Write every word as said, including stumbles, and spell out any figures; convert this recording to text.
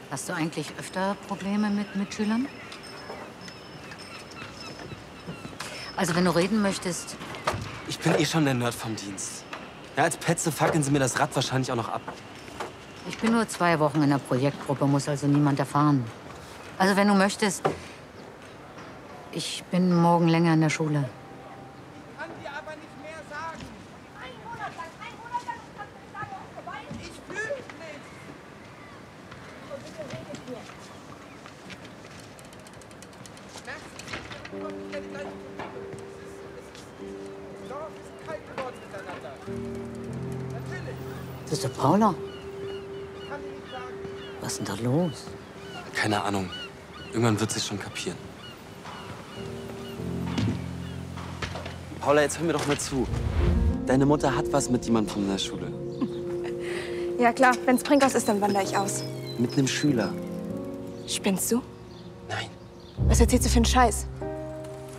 Hast du eigentlich öfter Probleme mit Mitschülern? Also, wenn du reden möchtest... Ich bin eh schon der Nerd vom Dienst. Ja, als Petze fackeln sie mir das Rad wahrscheinlich auch noch ab. Ich bin nur zwei Wochen in der Projektgruppe, muss also niemand erfahren. Also, wenn du möchtest... Ich bin morgen länger in der Schule. Ich kann dir aber nicht mehr sagen. Ein Monat lang, ein Monat lang und kannst du sagen, auch vorbei? Ich fühle mich nicht. So, bitte redet mir. Merkst du, wir kommen wieder die gleiche Kultur. Es ist, es ist, Dorf ist kalt geworden miteinander. Natürlich. Das ist der Paula. Ich kann dir nicht sagen. Was ist denn da los? Keine Ahnung. Irgendwann wird sie es schon kapieren. Paula, jetzt hör mir doch mal zu. Deine Mutter hat was mit jemandem von der Schule. Ja klar, wenn's Prinkhaus ist, dann wandere ich aus. Mit einem Schüler. Spinnst du? Nein. Was erzählst du für einen Scheiß?